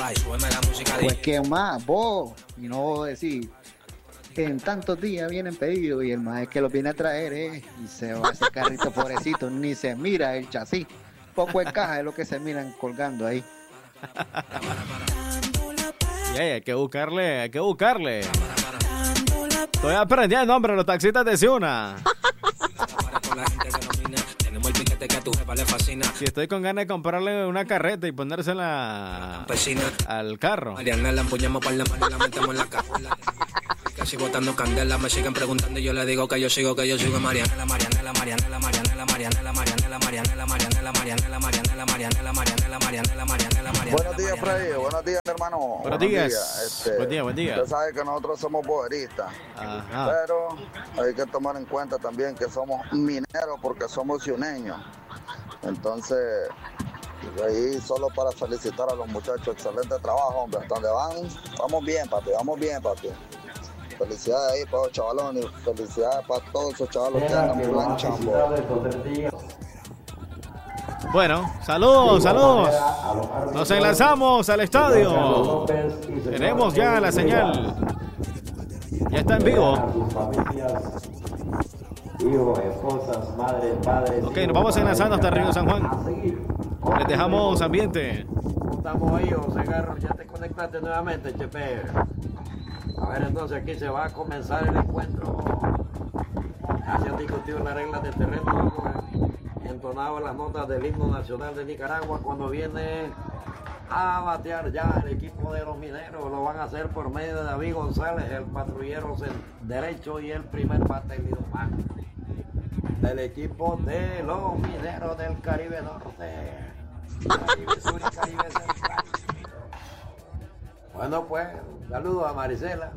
Pues que más, vos, y no decir que en tantos días vienen pedidos y el más que los viene a traer, y se va ese carrito pobrecito, ni se mira el chasis. Poco encaja de lo que se miran colgando ahí. Hay que buscarle, hay que buscarle. Estoy aprendiendo, hombre, los taxistas de Ciuna. Si estoy con ganas de comprarle una carreta y ponérsela al carro. Mariana la empuñamos para la mano y la metemos en la cajuela. Casi botando candela, me siguen preguntando y yo le digo que yo sigo Mariana, Mariana, Mariana, Mariana, Mariana, Mariana, Mariana, Mariana, Mariana, Mariana, Mariana, Mariana, Mariana, Mariana, Mariana. Buenos días, Freddy. Buenos días, hermano. Buenos días. Buen día. Usted sabe que nosotros somos boderistas. Ajá. Pero hay que tomar en cuenta también que somos mineros porque somos ciuneños. Entonces, ahí solo para felicitar a los muchachos. Excelente trabajo, hombre. Hasta donde van, vamos bien, papi. Felicidades ahí para los chavalones, felicidades para todos esos chavalos que andan planchando. Bueno, saludos. Nos enlazamos al estadio. Tenemos ya la señal. Ya está en vivo. Hijos, esposas, madres, padres. Ok, nos vamos enlazando hasta Río San Juan. Les dejamos ambiente. Estamos ahí, José Garro, ya te conectaste nuevamente, Chepe. A ver, entonces aquí se va a comenzar el encuentro. Ya se han discutido las reglas de terreno, entonado las notas del himno nacional de Nicaragua cuando viene a batear ya el equipo de los mineros. Lo van a hacer por medio de David González, el patrullero derecho y el primer bate Lidomán del equipo de los mineros del Caribe Norte, Caribe Sur y Caribe Central. Bueno, pues, saludos a Marisela.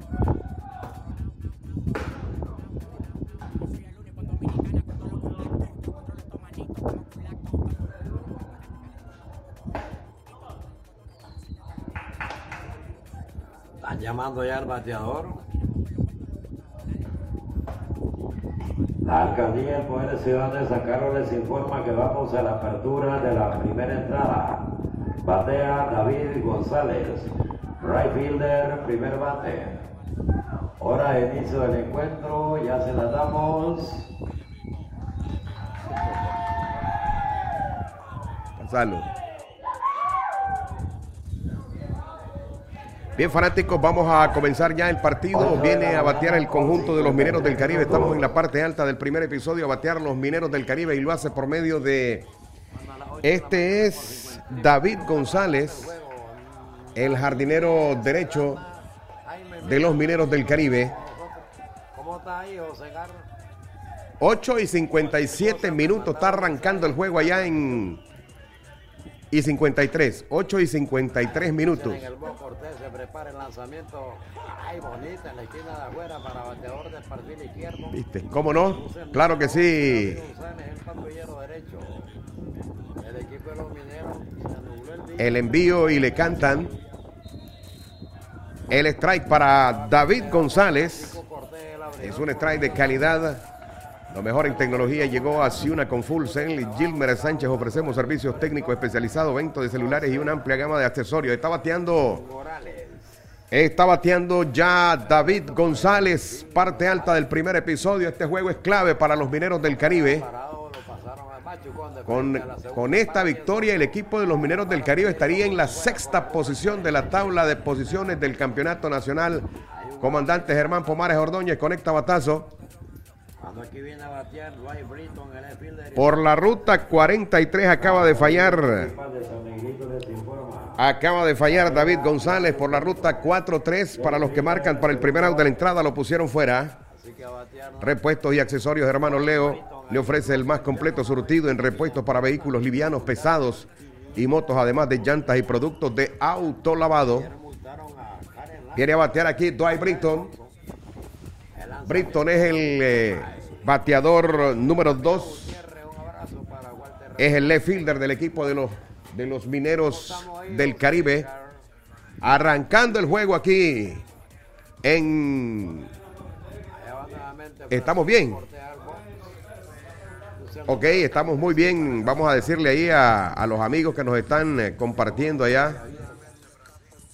Están llamando ya al bateador. La alcaldía del Poder Ciudadano de San Carlos les informa que vamos a la apertura de la primera entrada. Batea David González, right fielder, primer bate. Hora de inicio del encuentro, ya se la damos. Gonzalo. Bien, fanáticos, vamos a comenzar ya el partido. Viene a batear el conjunto de los Mineros del Caribe. Estamos en la parte alta del primer episodio. A batear los Mineros del Caribe y lo hace por medio de... Este es David González, el jardinero derecho de los Mineros del Caribe. 8:57 minutos. Está arrancando el juego allá en... Y 53, 8:53 minutos. En el Cortés se prepara el lanzamiento. Ay, bonita en la esquina de afuera para bateador del perfil izquierdo. ¿Viste? ¿Cómo no? Claro que sí. El envío y le cantan. El strike para David González. Es un strike de calidad. Lo mejor en tecnología llegó a Ciuna con Full Cell. Gilmer Sánchez ofrecemos servicios técnicos especializados, venta de celulares y una amplia gama de accesorios. Está bateando ya David González, parte alta del primer episodio. Este juego es clave para los Mineros del Caribe. Con esta victoria, el equipo de los Mineros del Caribe estaría en la sexta posición de la tabla de posiciones del Campeonato Nacional. Comandante Germán Pomares Ordóñez conecta batazo. Aquí viene a batear Dwight Britton, el fielder. Por la ruta 43 acaba de fallar. Acaba de fallar David González por la ruta 4-3. Para los que marcan para el primer out de la entrada, lo pusieron fuera. Repuestos y accesorios, hermano Leo le ofrece el más completo surtido en repuestos para vehículos livianos, pesados y motos, además de llantas y productos de autolavado. Viene a batear aquí Dwight Britton. Britton es el bateador número 2. Es el left fielder del equipo de los Mineros del Caribe. Arrancando el juego aquí en... ¿Estamos bien? Ok, estamos muy bien. Vamos a decirle ahí a los amigos que nos están compartiendo allá.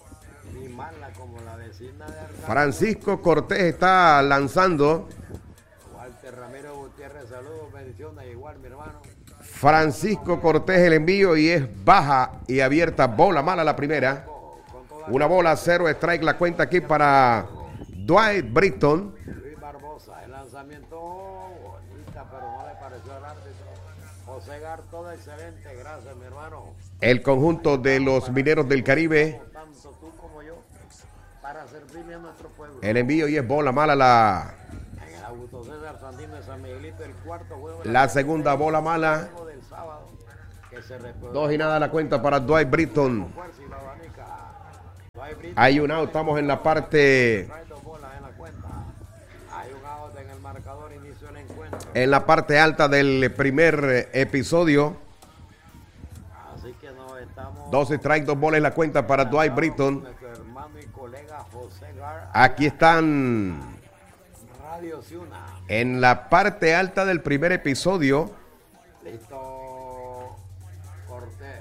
Mala como la vecina de Arcángel. Francisco Cortés está lanzando. Walter Ramiro Gutiérrez, saludos, bendiciones, igual mi hermano. Francisco Cortés el envío y es baja y abierta, bola mala la primera. Una bola, 0 strike, la cuenta aquí para Dwight Britton. Luis Barbosa, el lanzamiento bonita, pero no le pareció al árbitro. José Gar, todo excelente, gracias mi hermano. El conjunto de los Mineros del Caribe. Tanto tú como yo, para servirle a nuestro pueblo. El envío y es bola mala la... En el Augusto César Sandino de San Miguelito, el cuarto juego. de La segunda bola mala. juego del sábado, que se recuerda. 2 y nada la cuenta para Dwight Britton. Fuerza y la abanica. Dwight Britton, Hay un out, estamos en la parte... trae 2 bolas en la cuenta. Hay un out en el marcador, inicio del encuentro. En la parte alta del primer episodio. Así que nos estamos... 2 strikes, 2 bolas en la cuenta para Dwight Britton. Nuestro hermano y colega José Gar. Aquí están Radio Ciuna. en la parte alta del primer episodio. Listo. Cortés.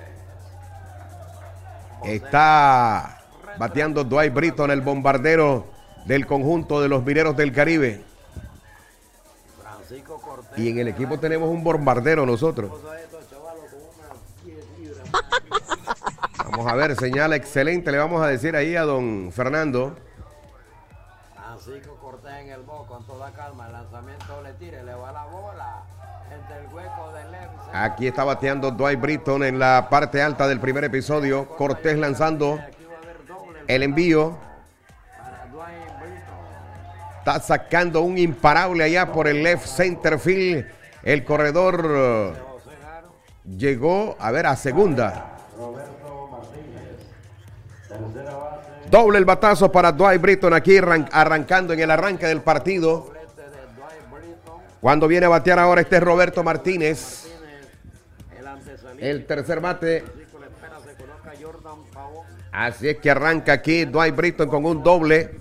Está bateando Dwight Britton, el bombardero del conjunto de los Mineros del Caribe. Francisco Cortés. Y en el equipo tenemos un bombardero nosotros. Vamos a ver, señal excelente, le vamos a decir ahí a don Fernando. Francisco Cortés en el box con toda calma. El lanzamiento le tire, le va la bola entre el hueco del left. Aquí está bateando Dwight Britton en la parte alta del primer episodio. Cortés lanzando Aquí va a haber doble el envío. para Dwight Britton. Está sacando un imparable allá por el left center field. El corredor José Gar. llegó a ver a segunda. Doble el batazo para Dwight Britton aquí arrancando en el arranque del partido. Doblete de Dwight Britton. Cuando viene a batear ahora este es Roberto Martínez. El antesalido. El tercer bate. Francisco le espera, se coloca Jordan Pavón. Así es que arranca aquí Dwight Britton con un doble.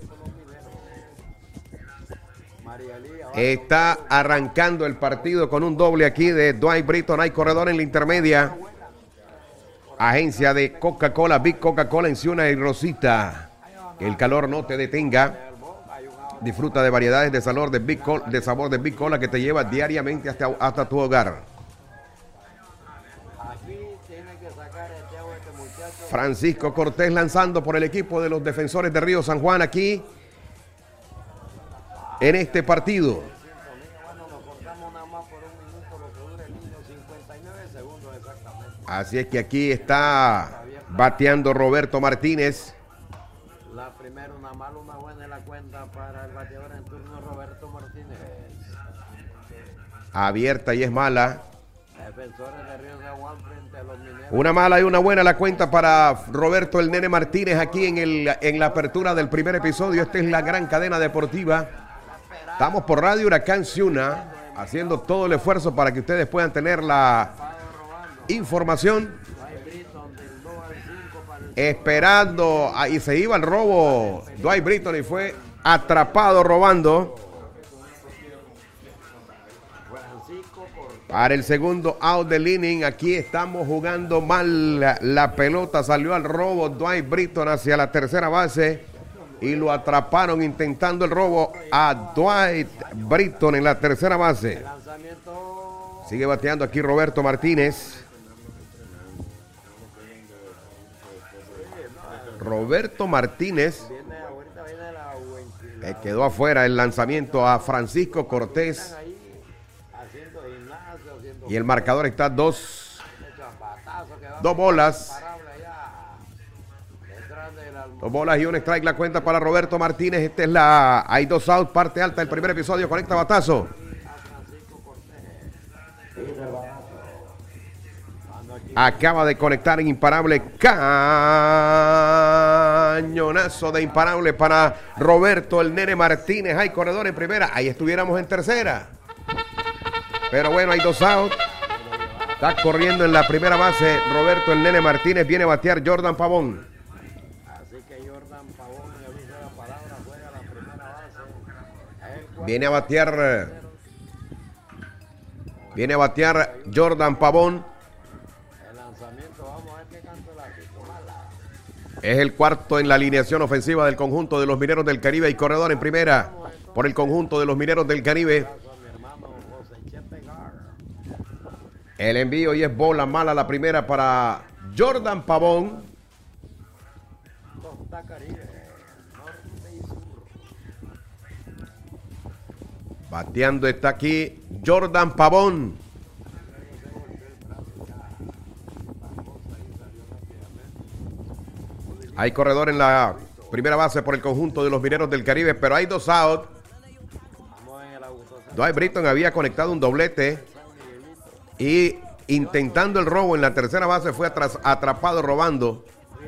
María Lía. Está arrancando el partido con un doble aquí de Dwight Britton. Hay corredor en la intermedia. Agencia de Coca-Cola, Big Coca-Cola en Ciuna y Rosita. Que el calor no te detenga. Disfruta de variedades de sabor de Big Cola que te lleva diariamente hasta tu hogar. Aquí tiene que sacar este agua este muchacho. Francisco Cortés lanzando por el equipo de los Defensores de Río San Juan aquí en este partido. Bueno, nos cortamos nada más por un minuto, lo que dura el niño, 59 segundos exactamente. Así es que aquí está bateando Roberto Martínez. La primera, una mala, una buena en la cuenta para el bateador en turno Roberto Martínez. Abierta y es mala. Defensores de Río San Juan frente a los mineros. Una mala y una buena la cuenta para Roberto el Nene Martínez aquí en la apertura del primer episodio. Esta es la gran cadena deportiva. Estamos por Radio Huracán Ciuna haciendo todo el esfuerzo para que ustedes puedan tener la información. Dwight Britton del 2 al 5 para el Esperando, ahí se iba el robo Dwight Britton y fue atrapado robando. Francisco Cortés. Para el segundo out del inning, aquí estamos jugando mal la pelota, salió al robo Dwight Britton hacia la tercera base y lo atraparon intentando el robo a Dwight Britton en la tercera base. Lanzamiento. Sigue bateando aquí Roberto Martínez. Roberto Martínez Ahorita viene la quedó afuera el lanzamiento a Francisco Cortés ahí haciendo gimnasio, haciendo y el marcador está 2 chapatazo que va bolas. parable allá. Detrás del almohadón. 2 bolas y un strike la cuenta para Roberto Martínez. Hay 2 outs, parte alta del primer episodio. Conecta batazo. Acaba de conectar en imparable. Cañonazo de imparable para Roberto el Nene Martínez. Hay corredor en primera. Ahí estuviéramos en tercera. Pero bueno, hay 2 outs. Está corriendo en la primera base Roberto el Nene Martínez. Viene a batear Jordan Pavón. Así que Jordan Pavón, en el uso de la palabra, juega la primera base. Viene a batear Jordan Pavón. El lanzamiento, vamos a ver qué canto el árbitro. Mala. Es el cuarto en la alineación ofensiva del conjunto de los Mineros del Caribe y corredor en primera por el conjunto de los Mineros del Caribe. El envío y es bola mala la primera para Jordan Pavón. Bateando está aquí Jordan Pavón. Hay corredor en la primera base por el conjunto de los Mineros del Caribe, pero hay 2 out. Dwight Britton había conectado un doblete y intentando el robo en la tercera base fue atrapado robando.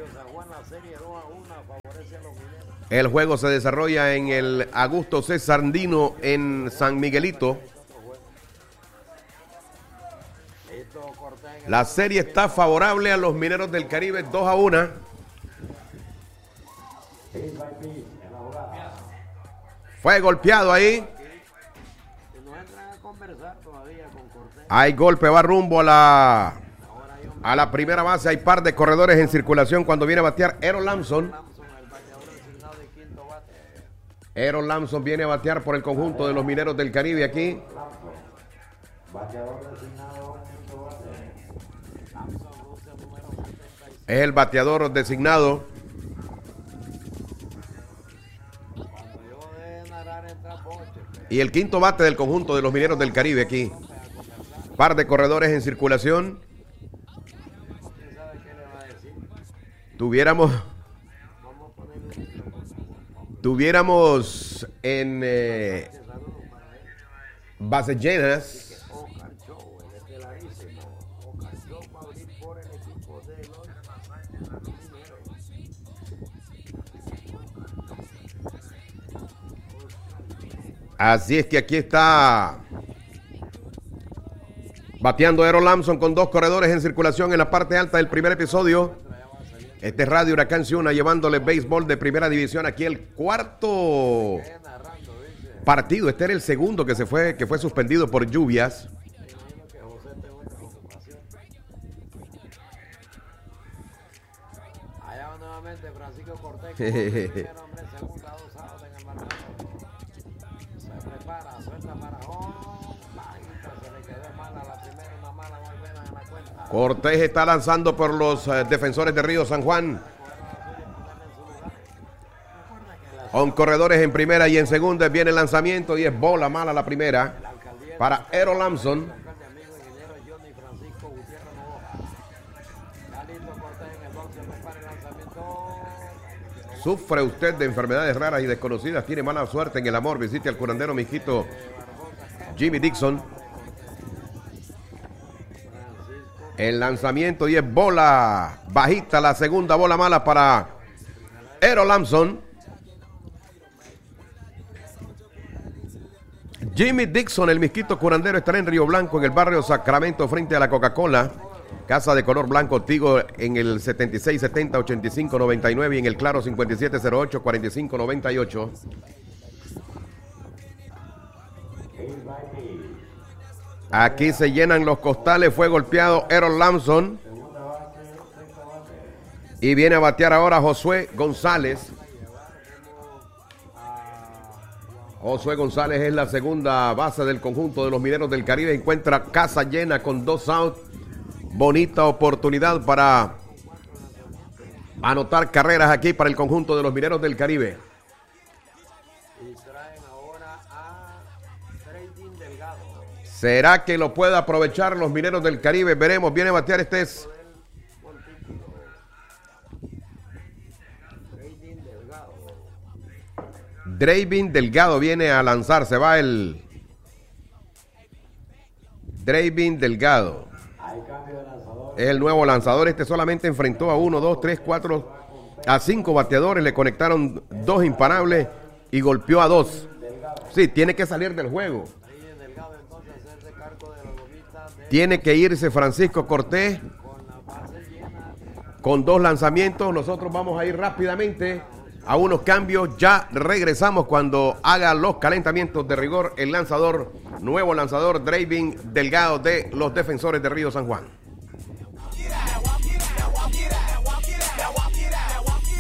El juego se desarrolla en el Augusto C. Sandino en San Miguelito. La serie está favorable a los Mineros del Caribe, 2-1. Fue golpeado ahí. Hay golpe, va rumbo a la primera base. Hay par de corredores en circulación cuando viene a batear Aaron Lamson. Aaron Lamson viene a batear por el conjunto de los Mineros del Caribe aquí. Es el bateador designado. Y el quinto bate del conjunto de los Mineros del Caribe aquí. Par de corredores en circulación. Tuviéramos en bases llenas. Así es que aquí está bateando Aaron Lamson con 2 corredores en circulación en la parte alta del primer episodio. Este es Radio Huracán Ciuna llevándole béisbol de primera división. Aquí el cuarto partido. Este era el segundo que fue suspendido por lluvias. Allá va nuevamente Francisco Cortés. Se prepara, suelta para se le quedó mala la primera, una mala volvena en la cuenta. Cortés está lanzando por los defensores de Río San Juan. Con corredores en primera y en segunda viene el lanzamiento y es bola mala la primera para Aaron Lamson. ¿Sufre usted de enfermedades raras y desconocidas? ¿Tiene mala suerte en el amor? Visite al curandero mijito Jimmy Dixon. El lanzamiento y es bola bajita, la segunda bola mala para Aaron Lamson. Jimmy Dixon, el misquito curandero, estará en Río Blanco, en el barrio Sacramento, frente a la Coca-Cola. Casa de color blanco Tigo en el 7670-8599 y en el claro 5708-4598. Aquí se llenan los costales, fue golpeado Aaron Lamson. Y viene a batear ahora Josué González. Josué González es la segunda base del conjunto de los Mineros del Caribe. Encuentra casa llena con 2 outs. Bonita oportunidad para anotar carreras aquí para el conjunto de los Mineros del Caribe. ¿Será que lo puede aprovechar los Mineros del Caribe? Veremos, viene a batear, este es Drayvin Delgado, viene a lanzar, se va el Drayvin Delgado. Es el nuevo lanzador, este solamente enfrentó a 1, 2, 3, 4, a 5 bateadores, le conectaron 2 imparables y golpeó a 2. Sí, tiene que salir del juego. Tiene que irse Francisco Cortés con 2 lanzamientos. Nosotros vamos a ir rápidamente a unos cambios. Ya regresamos cuando haga los calentamientos de rigor el lanzador, nuevo lanzador Drayvin Delgado de los Defensores de Río San Juan.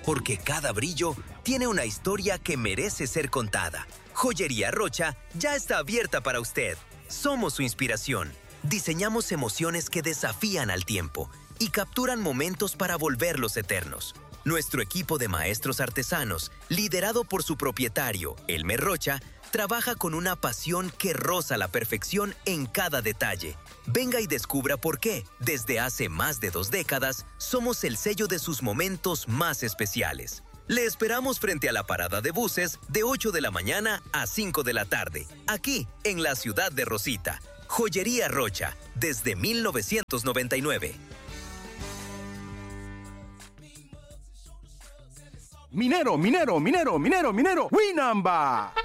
porque cada brillo tiene una historia que merece ser contada. Joyería Rocha ya está abierta para usted. Somos su inspiración. Diseñamos emociones que desafían al tiempo y capturan momentos para volverlos eternos. Nuestro equipo de maestros artesanos, liderado por su propietario, Elmer Rocha, trabaja con una pasión que roza la perfección en cada detalle. Venga y descubra por qué, desde hace más de 2 décadas, somos el sello de sus momentos más especiales. Le esperamos frente a la parada de buses de 8 de la mañana a 5 de la tarde, aquí en la ciudad de Rosita. Joyería Rocha, desde 1999. Minero, Winamba.